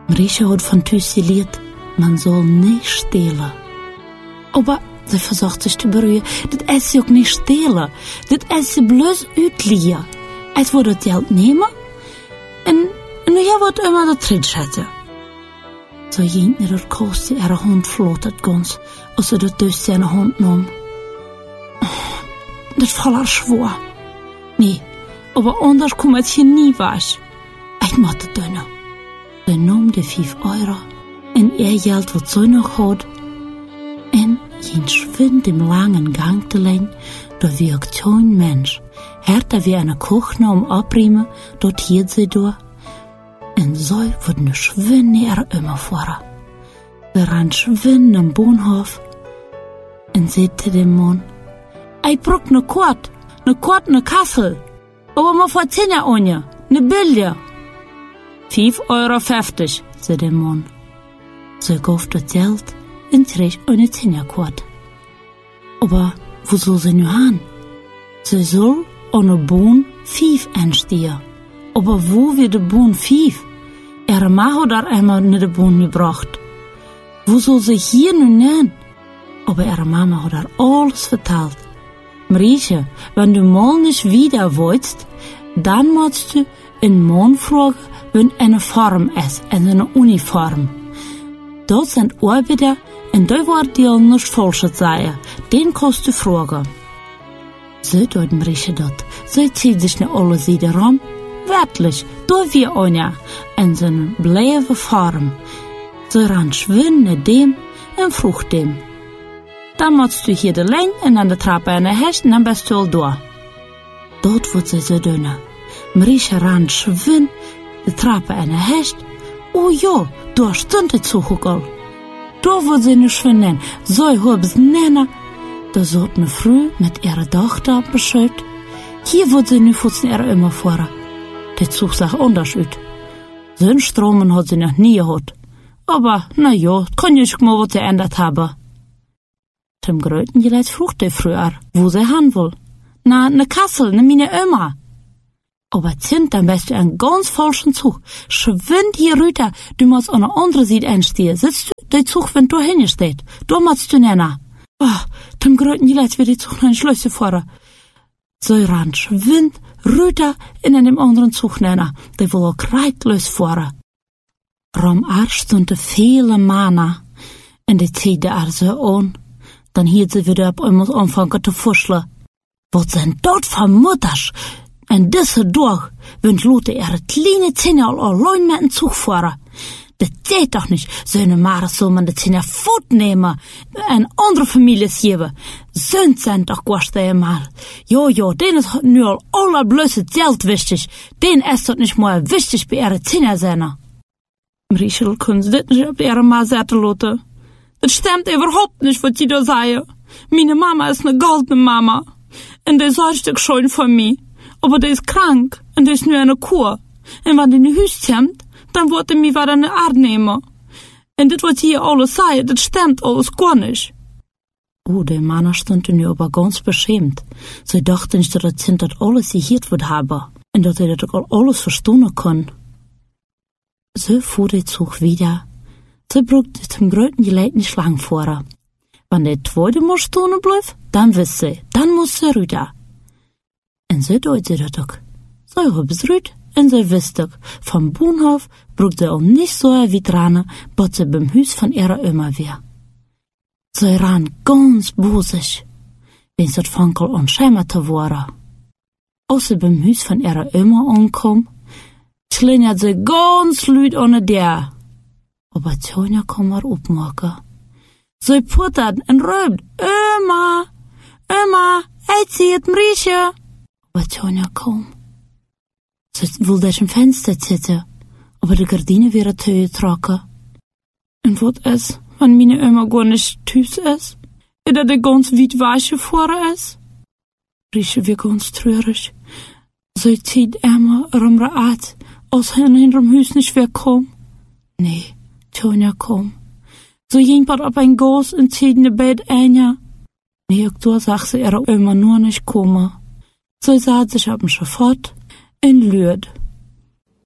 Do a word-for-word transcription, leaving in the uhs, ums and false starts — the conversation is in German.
Marisha hat von Tüß geleerd, man soll nicht stehlen. Aber sie versucht sich zu berühren, das ist ja auch nicht stehlen, das ist sie bloß utliehen. Es wird das Geld nehmen und, und ja wird immer das drin schätzen. So ging mir der Kost, ihre Hund flotet ganz, als sie das durch seine Hund nahm. Das voller schwor. Nee, aber anders kommt es hier nie was. Ich muss das tun. Sie nahm die fünf Euro und ihr Geld, was sie noch hat, und ging schwind im langen Gang zu lang, da wirkt kein Mensch. Härter wie eine Kuchne um abriemen, dort hielt sie durch. Und so wird ne schwind näher immer vor. Sie ran schwind am Bahnhof und sagte dem Mann, ich brauch ne Kort, ne Kort, ne Kassel, aber mal vor zehn Jahren, ne Bilder. Fünf Euro fünfzig, sagte der Mann. Sie gab das Geld und krieg eine Zehnerkort. Aber wo soll sie nu hin? Sie soll an der Bahn fünf entstehen. Aber wo wird die Bahn fünf? Ihre Mann hat er einmal in die Bahn gebracht. Wo soll sie hier nun nennen? Aber ihre Mama hat er alles vertellt. Marisha, wenn du mal nicht wieder willst, dann musst du einen Mann fragen, wenn eine Form ist, eine Uniform. Dort sind Arbeiter und da wird dir nicht falsch sein. Den kannst du fragen. So tut Marisha dort. So zieht sich nicht alles wieder rum. Wirklich, da wie einer, in seiner bleiben Form. So ran schwinden dem und frucht dem. Dann musst du hier die Länge und an der Treppe eine Hecht und dann bist du all da. Dort wird sie so dünner. Marisha ran schwind die Treppe eine Hecht. Oh ja, da stund die Zuhuckel. Da wird sie nicht schwinden. So hab sie nennen. Da sollt ne früh mit ihrer Tochter bescheid. Hier wird sie nicht futzen ihre immer vor. Der Zug sah anders aus. So einen Stromen hat sie noch nie gehabt. Aber, na ja, kann ich mal was geändert haben. Zum Gröten geleit frucht der früher, wo sie hin will. Na, ne Kassel, ne meine Oma. Aber zint, dann bist du einen ganz falschen Zug. Schwind hier rüber, du musst an der anderen Seite einstehen. Sitzt du, der Zug, wenn du hinsteht. Da musst du nennen. Oh, zum Gröten geleit wird der Zug noch ein Schlösser vor. So ran schwind, rüber in einem anderen Zug nennen. Der will auch kreitlos vor. Rom Arsch stund viele Mana. Und die ziehte er so an. Dann hielt sie wieder ab einmal anfangen zu fuscheln. Was sind dort für Mutters? Und diese durch, wenn Leute ihre kleine Zähne allein mit dem Zug fahren. Das geht doch nicht. So eine Mare soll man die Zähne fortnehmen und andere Familien geben. Sind sind doch Gäste einmal. Jo, jo, denen ist nur allerblöße Geld wichtig. Denen ist doch nicht mal wichtig bei ihren Zähne sein. Marisha können sie das nicht auf ihre Mann sagen lassen. Das stimmt überhaupt nicht, was die da sagen. Meine Mama ist eine goldene Mama. Und die sorgt sich schon für mich. Aber die ist krank. Und die ist nur eine Kur. Und wenn die in die Hüs kommt, dann wird die mich wieder eine Art nehmen. Und das, was hier alles sagen, das stimmt alles gar nicht. Oh, der Mann stand nun aber ganz beschämt. Sie dachte nicht, dass das Kind das alles gehört wird haben. Und dass er das alles verstehen kann. So fuhr der Zug wieder. Sie brauchte zum größten Geleit nicht lang vor. Wenn der zweite mal stehen bleibt, dann wisst sie, dann muss sie rüber. Und so tut sie das auch. So hab sie rüber und sie wisst auch, vom Bahnhof braucht sie auch nicht so wie dran, bis sie beim Haus von ihrer Oma war. Sie ran ganz bosig, wenn sie das Funkel anschämerte war. Als sie beim Haus von ihrer Oma ankam, schlingert sie ganz laut ohne der. Aber Tonja kann man aufmachen. Sie puttert und rübt, Oma, Oma, ich zieht Marisha. Aber Tonja kaum. Sie will durch ein Fenster sitzen, aber die Gardine wäre zugetragen. Und was ist, wenn meine Oma gar nicht tüß ist? Oder die ganz weit weiche vor ist? Marisha wird ganz traurig. Sie zieht immer um ihre Art, als er hinter dem Haus nicht wegkommt. Nee. Tonja kom. So jemand op ein Gas in zedende Bett ein. Nee, ook door zag ze er immer nur nicht kommen. So sah sich auf dem Schafott in Lürd.